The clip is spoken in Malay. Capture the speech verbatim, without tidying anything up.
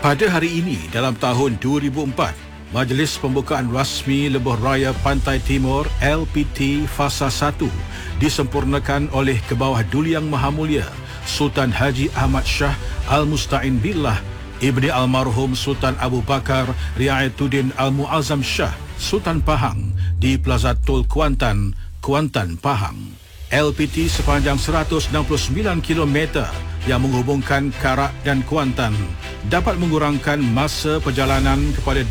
Pada hari ini dalam tahun dua ribu empat, Majlis Pembukaan Rasmi Lebuh Raya Pantai Timur L P T Fasa satu disempurnakan oleh Kebawah Duli Yang Maha Mulia Sultan Haji Ahmad Shah Al-Musta'in Billah Ibni Almarhum Sultan Abu Bakar Riayatuddin Al-Muazzam Shah Sultan Pahang di Plaza Tol Kuantan, Kuantan, Pahang. L P T sepanjang seratus enam puluh sembilan kilometer yang menghubungkan Karak dan Kuantan dapat mengurangkan masa perjalanan kepada